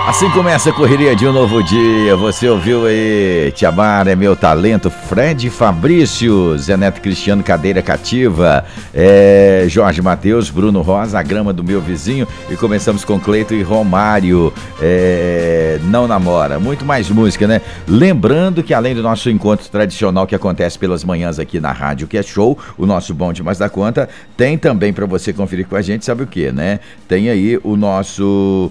Assim começa a correria de um novo dia. Você ouviu aí, Te Amar é Meu Talento, Fred Fabrício, Zé Neto Cristiano, Cadeira Cativa, Jorge Mateus, Bruno Rosa, A Grama do Meu Vizinho, e começamos com Cleito e Romário, Não Namora. Muito mais música, né? Lembrando que além do nosso encontro tradicional que acontece pelas manhãs aqui na rádio, que é show, o nosso Bom Demais da Conta, tem também para você conferir com a gente, sabe o que, né? Tem aí o nosso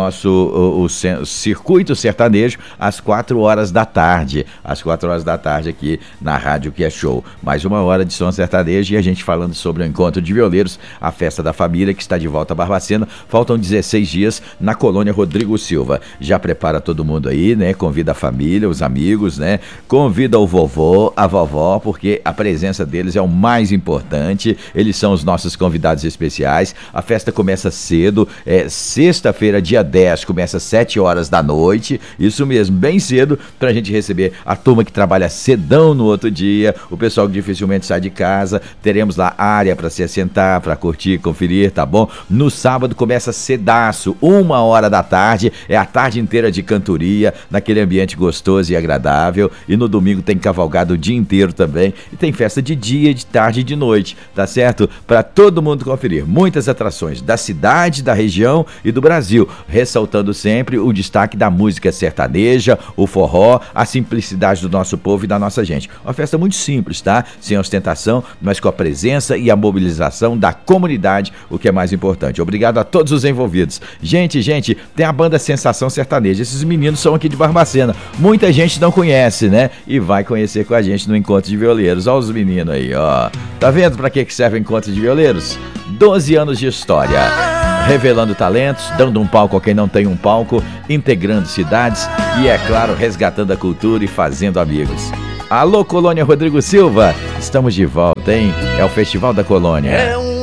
Circuito Sertanejo às 4 horas da tarde. Às 4 horas da tarde aqui na rádio que é show. Mais uma hora de som sertanejo e a gente falando sobre o Encontro de Violeiros, a festa da família que está de volta a Barbacena. Faltam 16 dias na colônia Rodrigo Silva. Já prepara todo mundo aí, né? Convida a família, os amigos, né? Convida o vovô, a vovó, porque a presença deles é o mais importante. Eles são os nossos convidados especiais. A festa começa cedo, sexta-feira, dia 10, começa às 7 horas da noite, isso mesmo, bem cedo, pra gente receber a turma que trabalha cedão no outro dia, o pessoal que dificilmente sai de casa. Teremos lá área pra se assentar, pra curtir, conferir, tá bom? No sábado começa cedaço, 1h da tarde, é a tarde inteira de cantoria, naquele ambiente gostoso e agradável, e no domingo tem cavalgada o dia inteiro também, e tem festa de dia, de tarde e de noite, tá certo? Pra todo mundo conferir, muitas atrações da cidade, da região e do Brasil, ressaltando sempre o destaque da música sertaneja, o forró, a simplicidade do nosso povo e da nossa gente. Uma festa muito simples, tá? Sem ostentação, mas com a presença e a mobilização da comunidade, o que é mais importante. Obrigado a todos os envolvidos. Gente, tem a banda Sensação Sertaneja. Esses meninos são aqui de Barbacena. Muita gente não conhece, né? E vai conhecer com a gente no Encontro de Violeiros. Olha os meninos aí, ó. Tá vendo pra que serve o Encontro de Violeiros? 12 anos de história. Revelando talentos, dando um palco a quem não tem um palco, integrando cidades e, é claro, resgatando a cultura e fazendo amigos. Alô, Colônia Rodrigo Silva, estamos de volta, hein? É o Festival da Colônia.